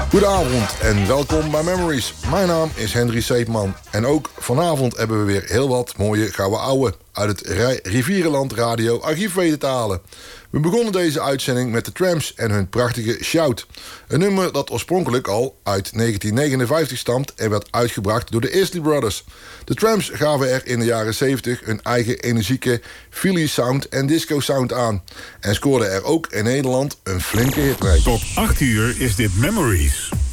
Goedenavond en welkom bij Memories. Mijn naam is Henry Seepman. En ook vanavond hebben we weer heel wat mooie gouden ouwe uit het Rivierenland Radio archief weten te halen. We begonnen deze uitzending met de Tramps en hun prachtige Shout. Een nummer dat oorspronkelijk al uit 1959 stamt en werd uitgebracht door de Isley Brothers. De Tramps gaven er in de jaren 70 een eigen energieke Philly sound en disco sound aan. En scoorden er ook in Nederland een flinke hit mee. Tot 8 uur is dit Memories.